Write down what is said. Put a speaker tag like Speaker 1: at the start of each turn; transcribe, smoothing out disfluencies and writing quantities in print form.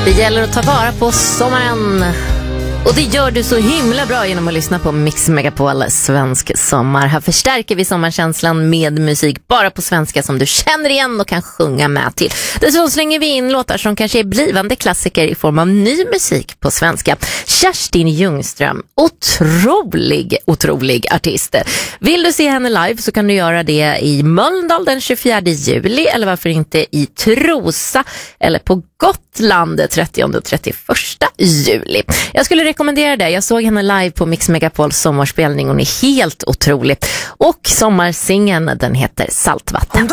Speaker 1: Det gäller att ta vara på sommaren. Och det gör du så himla bra genom att lyssna på Mix Megapol Svensk Sommar. Här förstärker vi sommarkänslan med musik bara på svenska som du känner igen och kan sjunga med till. Dessutom slänger vi in låtar som kanske är blivande klassiker i form av ny musik på svenska. Kerstin Ljungström, otrolig artist. Vill du se henne live så kan du göra det i Mölndal den 24 juli eller varför inte i Trosa eller på Gotland 30 och 31 juli. Jag skulle rekommendera det. Jag såg henne live på Mix Megapols sommarspelning och hon är helt otrolig. Och sommarsingeln, den heter Saltvatten.